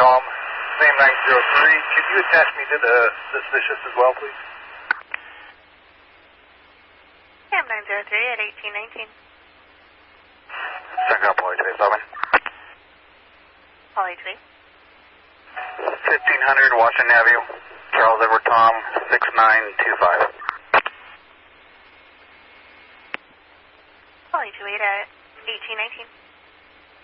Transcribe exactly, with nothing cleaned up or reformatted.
Tom, Sam nine zero three. Could you attach me to the suspicious as well, please? Sam nine zero three at eighteen nineteen. Check out Paul H V seven. Paul H V. fifteen hundred Washington Avenue. Charles Edward Tom, six nine two five. Paul H V at eighteen nineteen.